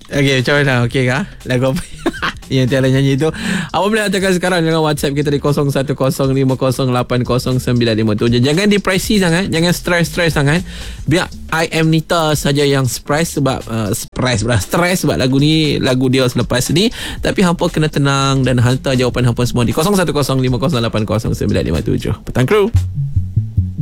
Okay, macam mana? Okay kah? Lagu apa yang Tiara nyanyi tu? Apa boleh hantarkan sekarang dengan WhatsApp kita di 0105080957. Jangan depresi sangat, jangan stres sangat. Biar I Am Nita saja yang stres sebab stres sebab lagu dia selepas ni. Tapi hampa kena tenang dan hantar jawapan hampa semua di 0105080957. Petang Kru.